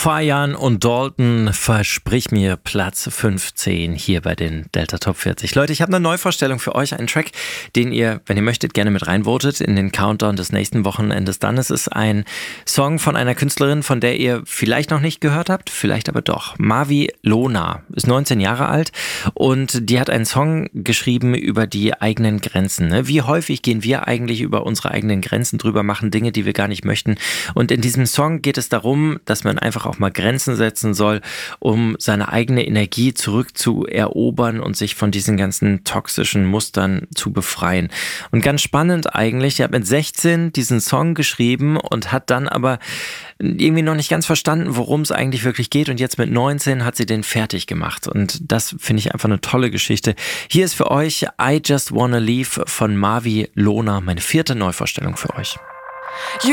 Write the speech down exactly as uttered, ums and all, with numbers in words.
Fajan und Dalton, versprich mir Platz fünfzehn hier bei den Delta Top vierzig. Leute, ich habe eine Neuvorstellung für euch, einen Track, den ihr, wenn ihr möchtet, gerne mit reinvotet in den Countdown des nächsten Wochenendes dann. Es ist ein Song von einer Künstlerin, von der ihr vielleicht noch nicht gehört habt, vielleicht aber doch. Mavi Lona ist neunzehn Jahre alt und die hat einen Song geschrieben über die eigenen Grenzen. Ne? Wie häufig gehen wir eigentlich über unsere eigenen Grenzen drüber, machen Dinge, die wir gar nicht möchten. Und in diesem Song geht es darum, dass man einfach auch mal Grenzen setzen soll, um seine eigene Energie zurückzuerobern und sich von diesen ganzen toxischen Mustern zu befreien. Und ganz spannend eigentlich, er hat mit sechzehn diesen Song geschrieben und hat dann aber irgendwie noch nicht ganz verstanden, worum es eigentlich wirklich geht. Und jetzt mit neunzehn hat sie den fertig gemacht. Und das finde ich einfach eine tolle Geschichte. Hier ist für euch I Just Wanna Leave von Mavi Lona, meine vierte Neuvorstellung für euch.